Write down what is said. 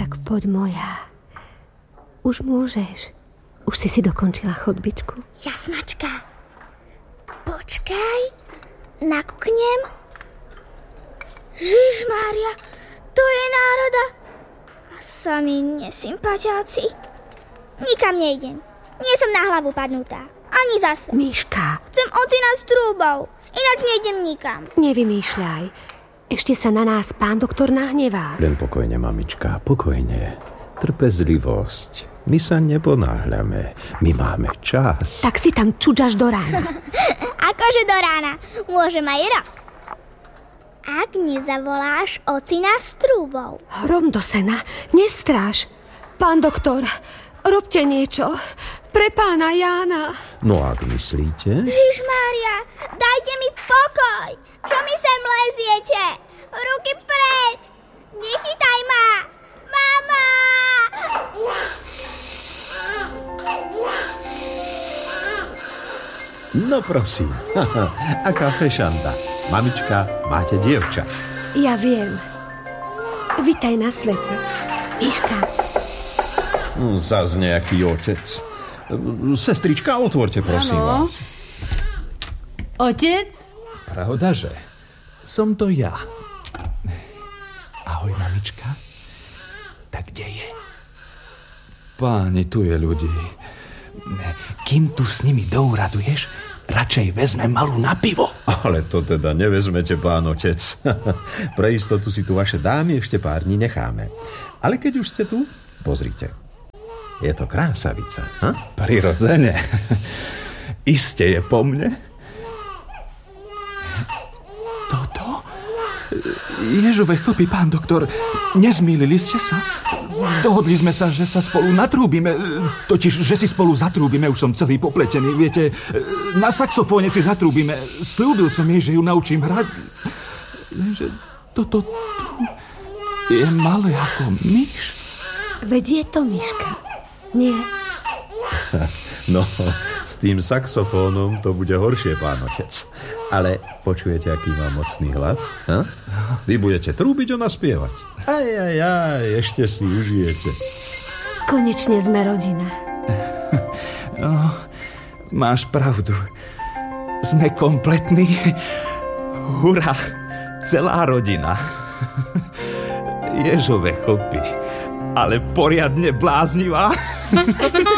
Tak poď moja. Už môžeš. Už si dokončila chodbičku. Jasnačka. Počkaj. Nakuknem. Žižmária, to je národa. A sami nesympatiáci. Nikam nejdem. Nie som na hlavu padnutá. Ani zase. Miška. Chcem ocina s trúbou. Ináč nejdem nikam. Nevymýšľaj. Ešte sa na nás pán doktor nahnevá. Len pokojne, mamička, pokojne. Trpezlivosť. My sa neponáhľame. My máme čas. Tak si tam čudžaš do rána. Akože do rána. Môžem aj rok. Ak nezavoláš ocina s trúbou. Hrom do sena, nestráž. Pán doktor, robte niečo. Pre pána Jána. No ak myslíte? Žižmária, dajte mi pokoj. Čo mi sem leziete? Ruky preč. Nechytaj ma. Mama! No prosím. Aká fešanda. Mamička, máte dievča. Ja viem. Vitaj na svete. Miška. Zas nejaký otec. Sestrička, otvorte, prosím vás. Otec? Pravdaže? Som to ja. Ahoj, mamička. Tak kde je? Páni, tu je ľudí. Kým tu s nimi douraduješ, radšej vezme malú na pivo. Ale to teda nevezmete, pán otec. Pre istotu si tu vaše dámy ešte pár dní necháme. Ale keď už ste tu, pozrite. Je to krásavica, ha? Prirodzene. Iste je po mne. Toto? Ježové chlpy, pán doktor, nezmýlili ste sa? Dohodli sme sa, že sa spolu natrúbime. Totiž, že si spolu zatrúbime. Už som celý popletený, viete. Na saxofóne si zatrúbime. Sľúbil som jej, že ju naučím hrať. Lenže toto tu je malé ako myš. Veď je to myška. Nie. No, s tým saxofónom to bude horšie, pán otec. Ale počujete, aký má mocný hlas? Ha? Vy budete trúbiť, ona spievať. Aj, ešte si užijete. Konečne sme rodina. No, máš pravdu. Sme kompletní. Hurá, celá rodina. Ježové chlpy, ale poriadne bláznivá.